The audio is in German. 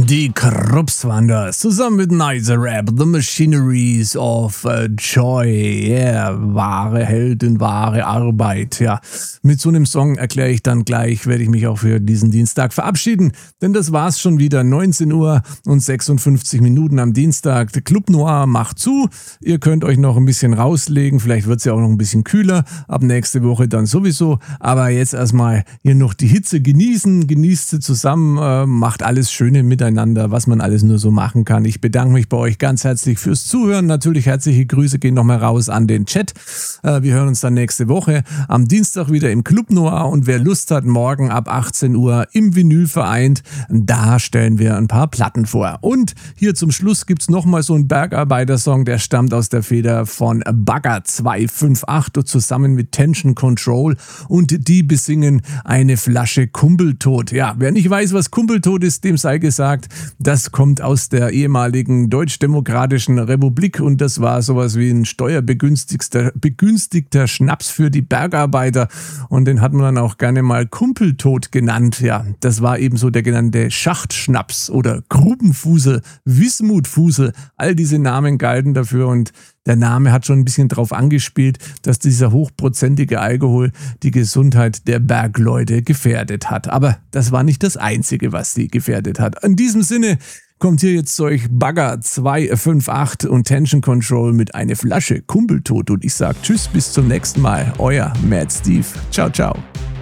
Die Krupps waren das, zusammen mit Nicer Rap, The Machineries of Joy, yeah, wahre Heldin, wahre Arbeit, ja. Mit so einem Song erkläre ich dann gleich, werde ich mich auch für diesen Dienstag verabschieden, denn das war's schon wieder, 19 Uhr und 56 Minuten am Dienstag. Der Club Noir macht zu, ihr könnt euch noch ein bisschen rauslegen, vielleicht wird's ja auch noch ein bisschen kühler, ab nächste Woche dann sowieso, aber jetzt erstmal hier noch die Hitze genießen, genießt sie zusammen, macht alles Schöne miteinander, was man alles nur so machen kann. Ich bedanke mich bei euch ganz herzlich fürs Zuhören. Natürlich herzliche Grüße gehen nochmal raus an den Chat. Wir hören uns dann nächste Woche am Dienstag wieder im Club Noir und wer Lust hat, morgen ab 18 Uhr im Vinyl vereint, da stellen wir ein paar Platten vor. Und hier zum Schluss gibt es nochmal so einen Bergarbeiter-Song, der stammt aus der Feder von Bagger 258 zusammen mit Tension Control und die besingen eine Flasche Kumpeltod. Ja, wer nicht weiß, was Kumpeltod ist, dem sei gesagt, das kommt aus der ehemaligen Deutsch-Demokratischen Republik und das war sowas wie ein steuerbegünstigter Schnaps für die Bergarbeiter und den hat man dann auch gerne mal Kumpeltod genannt. Ja, das war eben so der genannte Schachtschnaps oder Grubenfusel, Wismutfusel, all diese Namen galten dafür und der Name hat schon ein bisschen drauf angespielt, dass dieser hochprozentige Alkohol die Gesundheit der Bergleute gefährdet hat. Aber das war nicht das Einzige, was sie gefährdet hat. In diesem Sinne kommt hier jetzt zu euch Bagger 258 und Tension Control mit einer Flasche Kumpeltod. Und ich sage Tschüss, bis zum nächsten Mal. Euer Mad Steve. Ciao, ciao.